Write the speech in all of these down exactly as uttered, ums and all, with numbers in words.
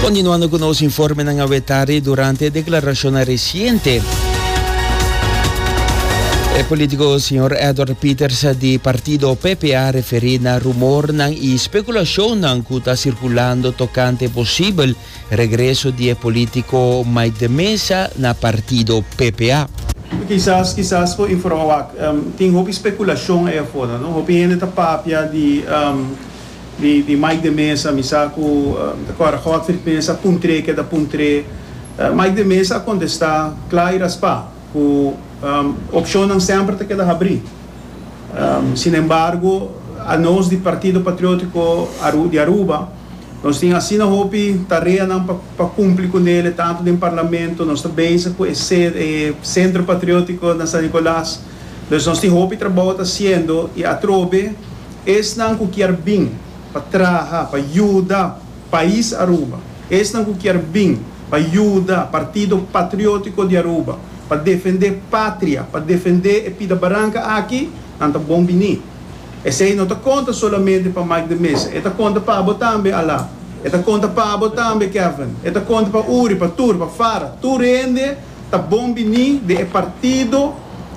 Continuando con los informes ng awetari durante declarazione reciente. El político señor Edward Peters di partido P P A referì na rumor ng i speculación ng kuta circulando tocante posible regreso di politico Mike de Mesa na partido P P A. Quizás, quizás po informawak, um, ting hopi speculação é fora, não? Hopi ainda tá papia de um, de de Mike de Mesa, misaku, agora Godfried Mesa puntre que da puntre, Mike de Mesa contestar claro spa, o um, opção não sempre te queda abrir. Um, sin embargo, a nós de Partido Patriótico de Aruba, nós temos assim na hopi tarefa não para cumprir com ele tanto no parlamento, nós também com esse centro patriótico na São Nicolás, então nós temos hopi trabalho fazendo e a trobe esse não que quer bem para trabalhar, para ajudar o país Aruba, esse não que quer bem para ajudar o Partido Patriótico de Aruba, para defender pátria, para defender a Pida Barranca aqui, não está bom bem. Esse aí não está conta somente para Mike de Mesa, está conta para Abo também, Alá. Está conta para Abo também, Kevin. Está conta para Uri, para Tur, para Fara. Tur rende, está bom bem de partido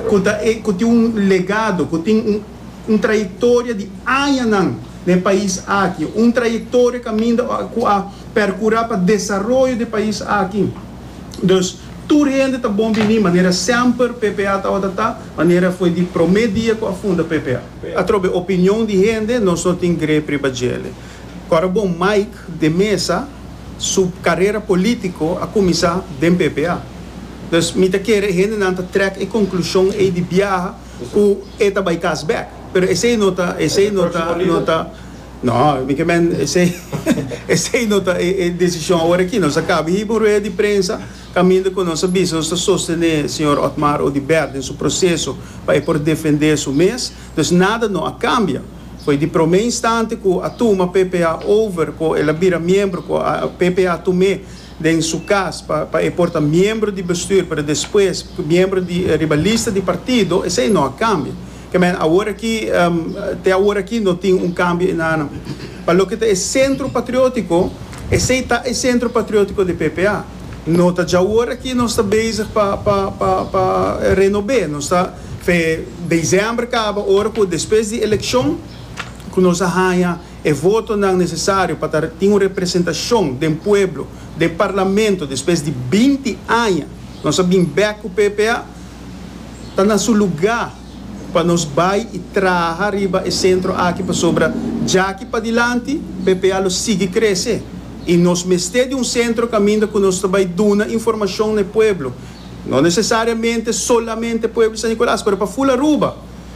que tem um legado, que tem uma trajetória de anos no país aqui, uma trajetória caminho a percorrer para o desenvolvimento do país aqui. Então, tudo ainda está bom de maneira sempre P P A está tá maneira foi de primeiro dia com a funda P P A. A trobe opinião de gente não só tem greve privadele. Agora bom Mike de Mesa sua carreira política a começar de P P A. Então me te quer gente não tá track e conclusão e de viagem com eta by cashback. Pero esse nota esse nota nota não, me que men esse esse nota é decisão agora aqui nós acaba de rueda de prensa caminho com nossa business nós sostener o senhor Otmar Odibert em seu processo para por defender seu mês, então nada não cambia. Foi de primeiro instante com a turma P P A over com ela vira membro com a P P A tomé em sua casa para para portar membro de bestuur para depois membro de rivalista de partido, esse aí não cambia. Que men agora aqui um, até agora aqui não tem um câmbio nada. Para o que é centro patriótico, esse está é centro patriótico de P P A. Não está já agora aqui não está bezig para para para para renovar, não está fe dezembro acaba agora com depois de eleição que nós arranha é voto não necessário para ter uma representação do povo, do parlamento depois de vinte anos. Nós sabemos back com o P P A está no seu lugar para nós vai e trazer arriba o centro aqui para sobra já aqui para adiante P P A lo sigue crescer e nós mestre de um centro caminho que nós vai dar informação no povo não necessariamente solamente o povo de São Nicolás mas para full Aruba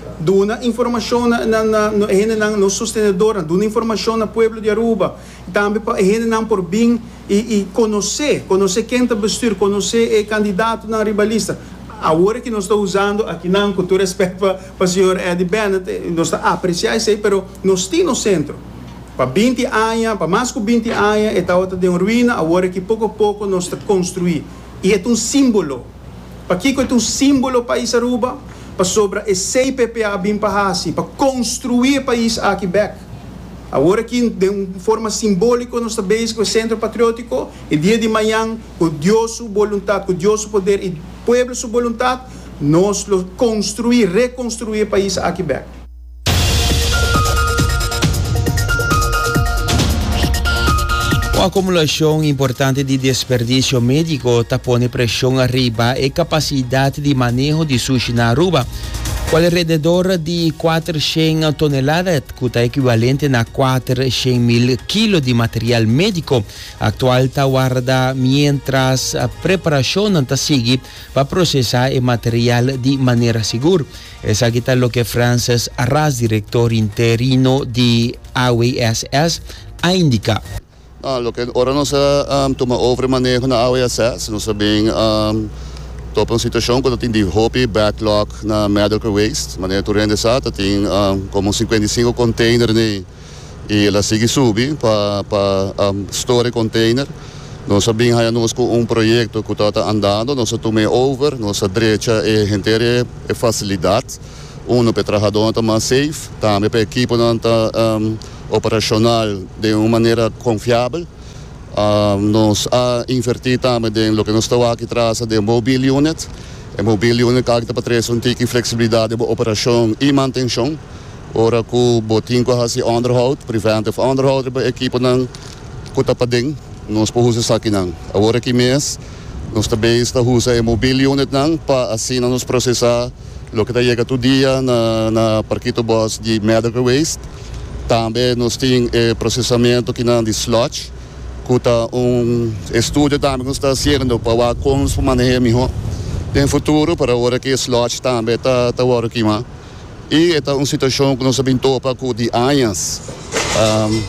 dar informação na na na na no sostenedor dar informação no povo de Aruba também para gente não por bem e e conhecer conhecer quem está vestir conhecer o candidato na ribalista. Agora que nós estamos usando aqui não com todo respeito para o senhor Eddie Bennett, nós estamos a apreciar isso aí, mas nós temos no centro. Para vinte anos, para mais que vinte anos, está de uma ruína, agora que pouco a pouco nós estamos construir. E é um símbolo. Para que é um símbolo para país Aruba, para sobre esse P P A bem para assim, para construir o país aqui back. Agora que de uma forma simbólica nós estamos com o centro patriótico, e dia de manhã, com Deus sua vontade, com Deus seu poder e povo sua vontade, nós construir, reconstruir o país aqui back. Uma acumulação importante de desperdício médico tapone pressão arriba e capacidade de manejo de sushi na Aruba. Com alrededor de quatrocentas toneladas, que é equivalente a quatrocentos mil quilos de material médico, atual está guarda mientras a preparação está sigue para processar o material de maneira segura. Essa aqui está o que Francis Arras, diretor interino de A W S S, a indica. Ah, lo que ahora nós um, toma over manejo na A W S S, nós sabemos um, top uma situação quando tem de hobby backlog na medical waste, maneira tu rende sa, tem um, como cinquenta e cinco container ne e ela sigue subir para para um, store container. Nós sabemos que nós com um projeto que está andando, nós toma over, nós direita e gente é facilidade, um para trabalhador tá mais safe, também para equipe não tá um, operacional de uma maneira confiável. Um, nos a invertir também em lo que nós estamos aqui atrás de mobile unit. A mobile unit que está para trazer um tique flexibilidade de operação e manutenção. Ora que o botinho que faz onderhoud, preventive onderhoud para a equipe não custa para dentro, nós podemos usar aqui não. Agora que mês nós também está usando a mobile unit não para assim nós processar o que está chegando todo dia na na parquito boss de medical waste. Também nós temos o processamento que não de sludge. Kuta um estúdio também que está fazendo para como se manejar melhor no futuro para agora que slot também está está agora aqui mas e é uma situação que nós sabemos topa com de anos um,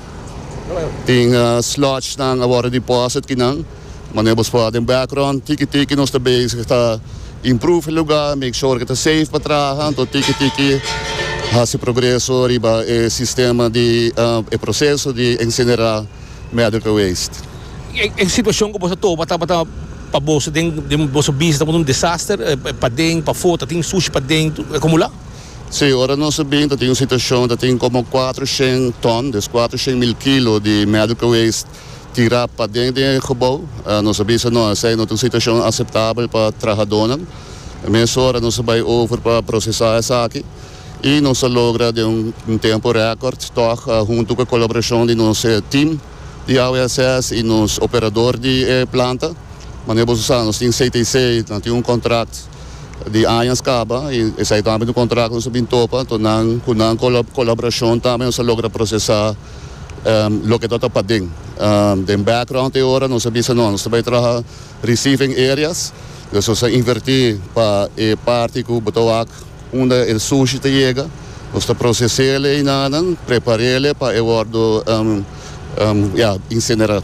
tem uh, slots na agora deposit que não mas nós podemos em background tiki tiki nós também está improve o lugar make sure que está safe para trabalhar então tiki tiki faz progresso riba o sistema de uh, o processo de incinerar medical waste. Em situação que você topa tá para para bolsa tem de bolsa bis tá um desastre para dentro para fora tem sushi para dentro como lá? Sim, agora nós sabemos que tem uma situação que tem como quatrocentos tonnes, quatrocentos mil quilos de medical waste tirar para dentro do gebouw. Uh, nós sabemos que não é uma situação aceitável para trabalhadores. Mas agora nós vamos over para processar isso aqui e nós logra de um, um tempo recorde, toch, uh, junto com a colaboração de nosso time de A U S S e nos operador de eh, planta. Mas nós temos C T C, nós temos um contrato de anos acaba e esse também do contrato nós sabemos topa, então não com a colaboração também nós logra processar um, o que está para dentro. Um, de background agora nós sabemos não, nós também trabalhar receiving areas, nós vamos invertir para a parte que o botoak onde o sushi chega, nós está processando e não preparar para o guardo um, Um, ja, incinerar.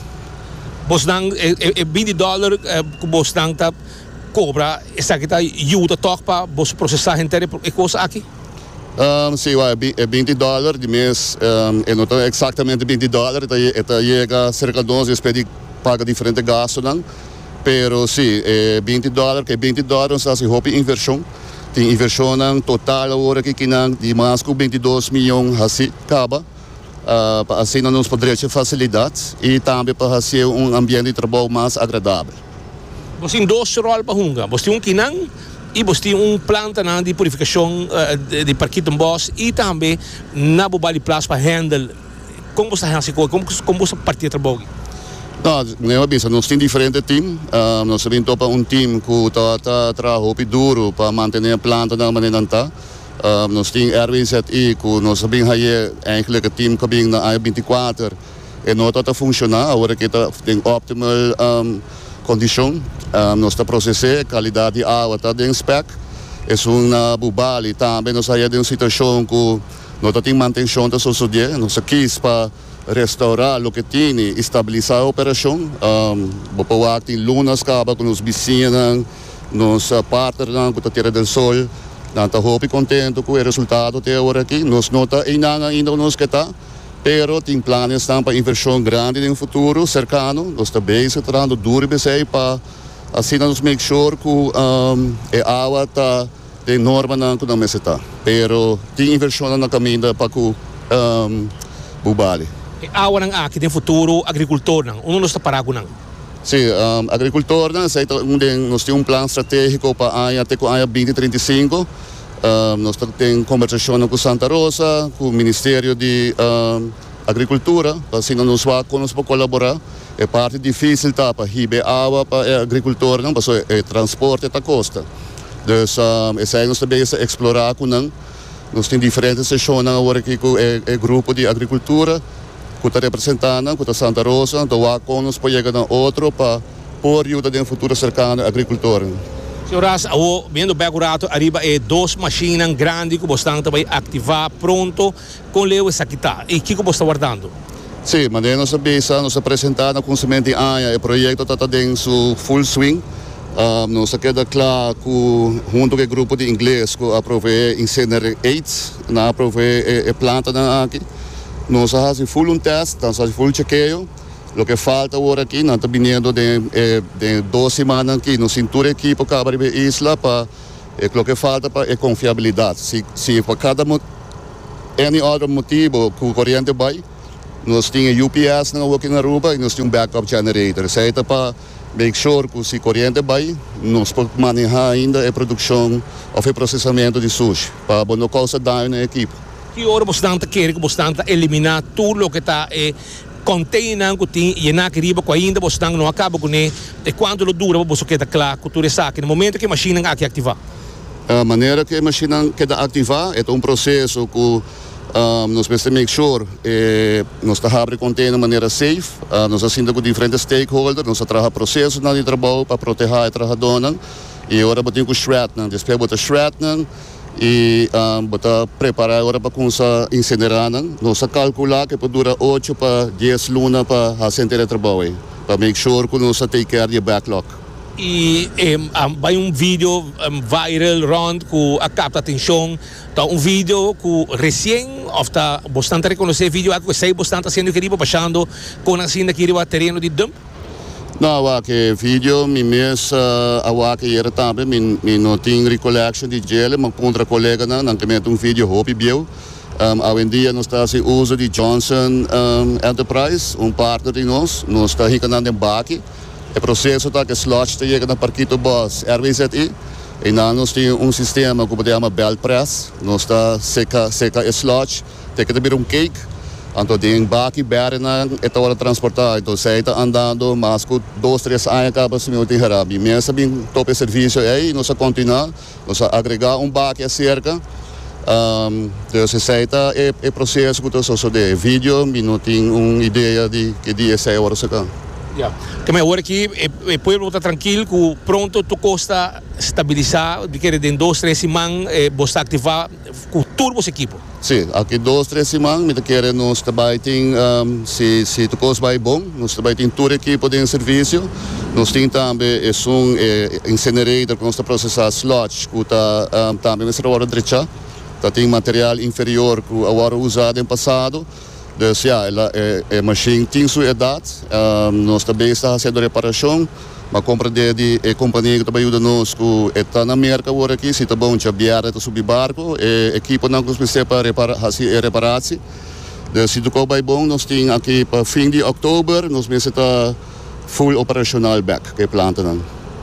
Bosnang é é vinte dólares que Bosnang tá cobra essa que tá ajuda toch para você processar inteiro é coisa aqui. Um, sim, é vinte dólares de mês, um, e não é exatamente vinte dólares, está chega cerca de doze vezes paga diferente gasto não, pero sim, é vinte dólares, que vinte dólares assim hobby inversão, tem inversão total agora que não de mais que vinte e dois milhões assim acaba. Uh, para assim nós poderemos ter facilidades e também para fazer um ambiente de trabalho mais agradável. Você tem dois roles para hunga, você tem um quinang e você tem um planta de purificação uh, de, de parquito boss e também na bobali place para handle. Como você faz como como você partir de trabalho? Não, não é isso. Nós temos diferentes times. Uh, nós temos um time que está trabalhando duro para manter a planta da maneira que está. Um, nós temos R W Z I, que nós sabemos que é eigenlijk o time que vem na A vinte e quatro e não está a funcionar, agora que está em optimal um, condição. Um, nós está processando, a qualidade de água está em spec. É uma bubali também, nós estamos em uma situação que nós temos manutenção da sociedade, nós quis para restaurar o que tem, estabilizar a operação. Um, Depois tem lunas que acabam com os vizinhos, nos partners, com a Terra do Sol. Nós estamos contentes com o resultado até agora aqui. Nós não estamos ainda nos que está, mas tem planos para inversão grande no futuro cercano. Nós também estamos trabalhando duro para assim nós make sure que um, a água está de norma na que não está. Mas tem inversão na caminho para o um, Bubali. A água não aqui no futuro agricultor não, onde nós está parado não? Sim, um, agricultor, nós temos um plano estratégico para a área até a área vinte trinta e cinco. Um, nós temos conversação com Santa Rosa, com o Ministério de um, Agricultura, assim nós vamos colaborar. É parte difícil tá, para receber água para a agricultura, não, para o transporte da costa. Então, um, esse aí nós também explorar com nós. Nós temos diferentes sessões agora aqui com o grupo de agricultura. Que está representando, que está Santa Rosa, então há como nos pode chegar a outro para pôr ajuda no futuro cercano agricultor. Senhoras, vendo bem agora, arriba é duas máquinas grandes que você está ativar pronto com leu essa aqui tá. E o que você está guardando? Sim, mas nós sabemos, nós apresentamos ao consumidor a o projeto está em seu full swing. Um, nós queda claro que junto com o grupo de inglês que aprovei Incinerar oito, na aprovei a planta aqui. Nós fazemos full um teste, nós fazemos full chequeio. O que falta agora aqui, nós estamos vindo de, de duas semanas aqui, nós cintura equipe para a isla, para o que falta para a confiabilidade. Se, se por cada any outro motivo que o corrente vai, nós temos U P S na working na Aruba e nós temos um backup generator. Isso aí para make sure que se corrente vai, nós podemos manejar ainda a produção ou o processamento de sushi para não causar dano na equipe. Que hora você está querendo que você está eliminar tudo o que está é container que tem e na que riba que ainda você não acaba com ele e quando ele dura você queda claro que tudo é saque no momento que a máquina aqui ativar. A maneira que a máquina queda ativar é um processo que um, nós precisamos make sure eh, nós está abrindo container de maneira safe, uh, nós assinamos com diferentes stakeholders, nós trabalhamos processos de trabalho para proteger a trabalhadora e agora batemos com o shredder, depois batemos shredder e um, bota preparar agora para começar a incinerar. Nós calcular que pode durar oito para dez lunas para fazer o trabalho, para make sure que nós take care do backlog. E um, vai um vídeo um, viral round que a capta atenção, tá um vídeo que recém está bastante reconhecer vídeo que sai bastante sendo querido passando com assim daquele terreno de dump. Não, que vídeo me mês a que era também me me não tem recollection de gel, mas contra colega não, não tem um vídeo hobby bio. Um, hoje em dia nós estamos fazendo uso de Johnson um, Enterprise, um partner de nós, nós estamos ricanando em baque. O processo está que slot está chegando na Parquito Boss R V Z I e nós temos um sistema que podemos belt press, nós está seca seca slot, tem que ter um cake. Então tem baki bere na esta hora transportar, então sai está andando mas com dois três anos acaba se meu tem harabi, mas sabem top serviço aí nós continuar, nós agregar um baki a cerca, um, então se sai está é é processo que nós só de vídeo, minuto tem uma ideia de que dia sai hora sacar. Yeah. Que me agora aqui é o povo está tranquilo que pronto tu costa estabilizar de que em dois três semanas eh, você ativar com turbo esse equipo. Sim, aqui dois três semanas me quer nós também tem um, se se tu costa vai bom, nós também tem todo equipo de serviço, nós tem também é um é, incinerator que nós está processar sludge que está um, também nessa hora direita, tá tem material inferior que agora usado em passado. Então, ja, ela é, é machine tem sua idade, um, nós também está fazendo reparação, mas compra de, de é, companhia que também ajuda nós, que está na América agora aqui, se está bom, já viaja para subir barco, é equipa não que precisa para reparar, fazer reparação. Então, se tu vai bom, nós temos aqui para fim de outubro, nós vamos estar full operacional back, que é planta não.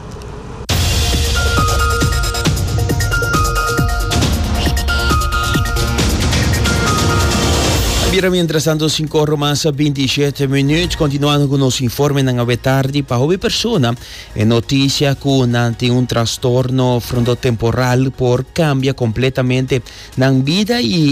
Mientras tanto, cinco horas más veintisiete minutos, continuando con los informes en la tarde para hoy persona. En noticia que ante un trastorno frontotemporal por cambia completamente la vida y